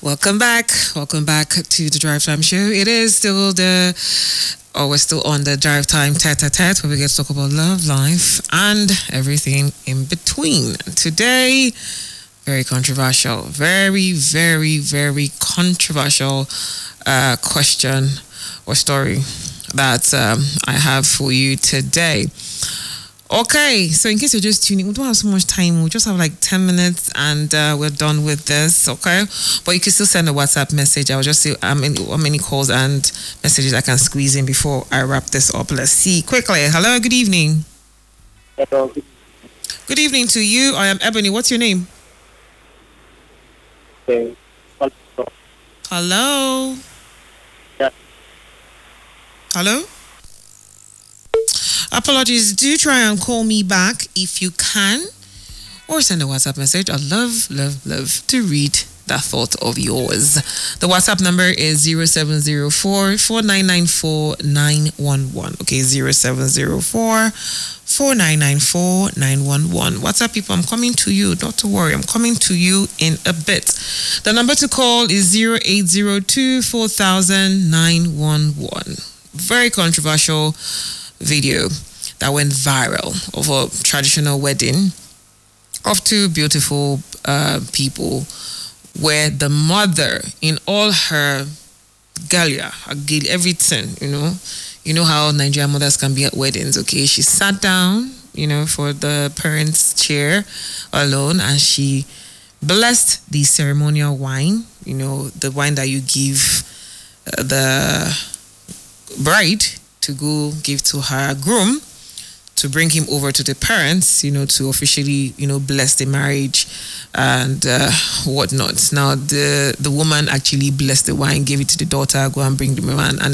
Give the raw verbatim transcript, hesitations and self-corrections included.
Welcome back. Welcome back to the Drive Time Show. It is still the, oh, we're still on the Drive Time tete-a-tete where we get to talk about love, life, and everything in between. Today, very controversial, very, very, very controversial uh, question or story that um, I have for you today. Okay, so in case you're just tuning, we don't have so much time. We just have like ten minutes and uh, we're done with this, okay? But you can still send a WhatsApp message. I'll just see how many, how many calls and messages I can squeeze in before I wrap this up. Let's see quickly. Hello, good evening. Hello. Good evening to you. I am Ebony. What's your name? Okay. Hello? Yeah. Hello? Apologies. Do try and call me back if you can, or send a WhatsApp message. I'd love, love, love to read that thought of yours. The WhatsApp number is zero seven zero four, four nine nine four, nine one one. Okay, zero seven zero four, four nine nine four, nine one one. WhatsApp people, I'm coming to you. Not to worry, I'm coming to you in a bit. The number to call is zero eight zero two, four thousand, nine one one. Very controversial video that went viral of a traditional wedding of two beautiful uh, people, where the mother, in all her galia, everything, you know, you know how Nigerian mothers can be at weddings. Okay, she sat down, you know, for the parents' chair alone, and she blessed the ceremonial wine, you know, the wine that you give uh, the bride to go give to her groom, to bring him over to the parents, you know, to officially, you know, bless the marriage and uh, whatnot. Now, the the woman actually blessed the wine, gave it to the daughter, go and bring the man, and